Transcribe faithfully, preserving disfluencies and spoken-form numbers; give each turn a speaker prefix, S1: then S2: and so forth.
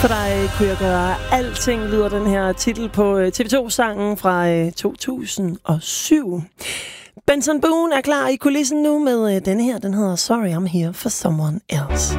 S1: For dig kunne jeg gøre alting, lyder den her titel på T V to-sangen fra to tusind og syv. Benson Boone er klar i kulissen nu med denne her, den hedder Sorry I'm Here for Someone Else.